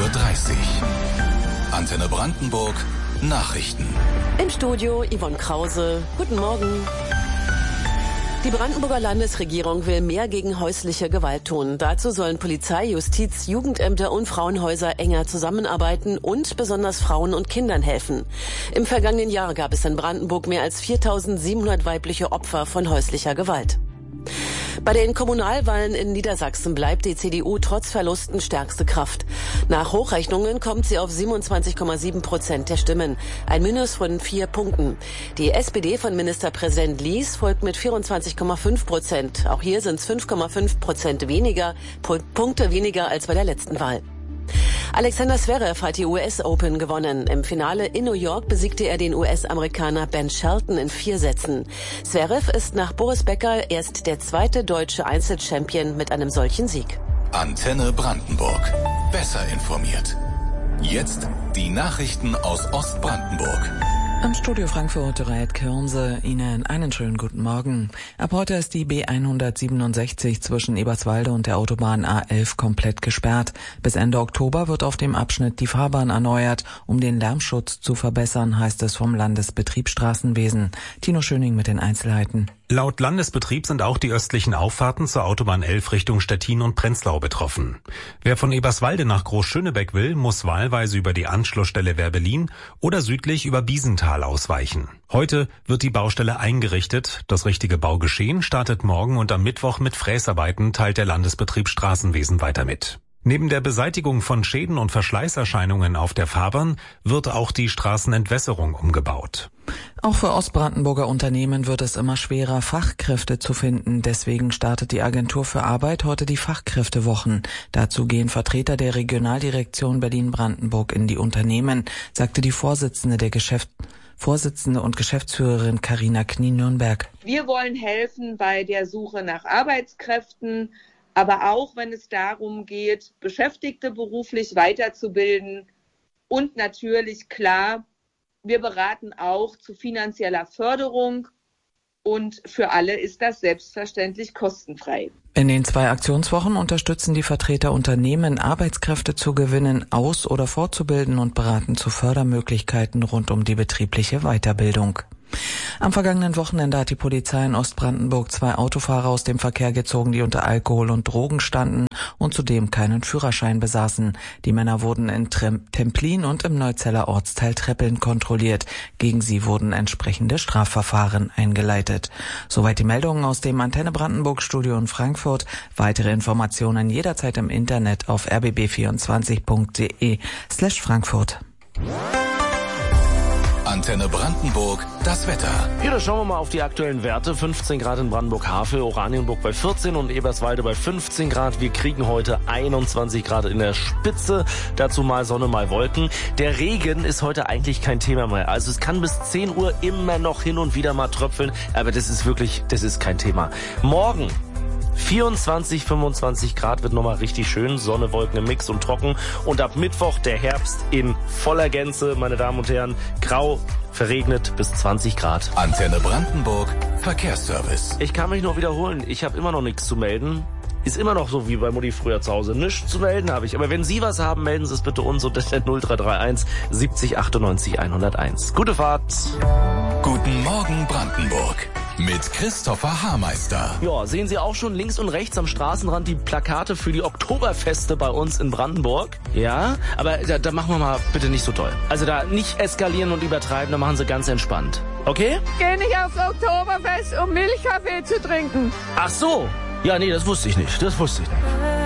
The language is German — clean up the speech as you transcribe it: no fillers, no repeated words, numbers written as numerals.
8:30 Uhr. Antenne Brandenburg Nachrichten. Im Studio Yvonne Krause. Guten Morgen. Die Brandenburger Landesregierung will mehr gegen häusliche Gewalt tun. Dazu sollen Polizei, Justiz, Jugendämter und Frauenhäuser enger zusammenarbeiten und besonders Frauen und Kindern helfen. Im vergangenen Jahr gab es in Brandenburg mehr als 4.700 weibliche Opfer von häuslicher Gewalt. Bei den Kommunalwahlen in Niedersachsen bleibt die CDU trotz Verlusten stärkste Kraft. Nach Hochrechnungen kommt sie auf 27,7% der Stimmen, ein Minus von 4 Punkten. Die SPD von Ministerpräsident Lies folgt mit 24,5%. Auch hier sind es 5,5% weniger, Punkte weniger als bei der letzten Wahl. Alexander Zverev hat die US Open gewonnen. Im Finale in New York besiegte er den US-Amerikaner Ben Shelton in 4 Sätzen. Zverev ist nach Boris Becker erst der zweite deutsche Einzelchampion mit einem solchen Sieg. Antenne Brandenburg. Besser informiert. Jetzt die Nachrichten aus Ostbrandenburg. Am Studio Frankfurt Reit Kirnse, Ihnen einen schönen guten Morgen. Ab heute ist die B167 zwischen Eberswalde und der Autobahn A11 komplett gesperrt. Bis Ende Oktober wird auf dem Abschnitt die Fahrbahn erneuert. Um den Lärmschutz zu verbessern, heißt es vom Landesbetrieb Straßenwesen. Tino Schöning mit den Einzelheiten. Laut Landesbetrieb sind auch die östlichen Auffahrten zur Autobahn 11 Richtung Stettin und Prenzlau betroffen. Wer von Eberswalde nach Großschönebeck will, muss wahlweise über die Anschlussstelle Werbelin oder südlich über Biesenthal ausweichen. Heute wird die Baustelle eingerichtet. Das richtige Baugeschehen startet morgen und am Mittwoch mit Fräsarbeiten, teilt der Landesbetrieb Straßenwesen weiter mit. Neben der Beseitigung von Schäden und Verschleißerscheinungen auf der Fahrbahn wird auch die Straßenentwässerung umgebaut. Auch für Ostbrandenburger Unternehmen wird es immer schwerer, Fachkräfte zu finden. Deswegen startet die Agentur für Arbeit heute die Fachkräftewochen. Dazu gehen Vertreter der Regionaldirektion Berlin-Brandenburg in die Unternehmen, sagte die Vorsitzende und Geschäftsführerin Carina Knie-Nürnberg. Wir wollen helfen bei der Suche nach Arbeitskräften, aber auch wenn es darum geht, Beschäftigte beruflich weiterzubilden und natürlich klar, wir beraten auch zu finanzieller Förderung und für alle ist das selbstverständlich kostenfrei. In den 2 Aktionswochen unterstützen die Vertreter Unternehmen, Arbeitskräfte zu gewinnen, aus- oder fortzubilden und beraten zu Fördermöglichkeiten rund um die betriebliche Weiterbildung. Am vergangenen Wochenende hat die Polizei in Ostbrandenburg 2 Autofahrer aus dem Verkehr gezogen, die unter Alkohol und Drogen standen und zudem keinen Führerschein besaßen. Die Männer wurden in Templin und im Neuzeller Ortsteil Treppeln kontrolliert. Gegen sie wurden entsprechende Strafverfahren eingeleitet. Soweit die Meldungen aus dem Antenne Brandenburg Studio in Frankfurt. Weitere Informationen jederzeit im Internet auf rbb24.de/Frankfurt. Antenne Brandenburg, das Wetter. Ja, da schauen wir mal auf die aktuellen Werte. 15 Grad in Brandenburg-Havel, Oranienburg bei 14 und Eberswalde bei 15 Grad. Wir kriegen heute 21 Grad in der Spitze. Dazu mal Sonne, mal Wolken. Der Regen ist heute eigentlich kein Thema mehr. Also es kann bis 10 Uhr immer noch hin und wieder mal tröpfeln. Aber das ist kein Thema. Morgen 24, 25 Grad wird nochmal richtig schön. Sonne, Wolken im Mix und trocken. Und ab Mittwoch der Herbst in voller Gänze, meine Damen und Herren. Grau, verregnet bis 20 Grad. Antenne Brandenburg, Verkehrsservice. Ich kann mich noch wiederholen. Ich habe immer noch nichts zu melden. Ist immer noch so wie bei Mutti früher zu Hause. Nichts zu melden habe ich. Aber wenn Sie was haben, melden Sie es bitte uns unter der 0331 70 98 101. Gute Fahrt. Guten Morgen Brandenburg. Mit Christopher Haarmeister. Ja, sehen Sie auch schon links und rechts am Straßenrand die Plakate für die Oktoberfeste bei uns in Brandenburg? Ja, aber da machen wir mal bitte nicht so doll. Also da nicht eskalieren und übertreiben, da machen Sie ganz entspannt. Okay? Geh nicht aufs Oktoberfest, um Milchkaffee zu trinken. Ach so. Ja, nee, das wusste ich nicht.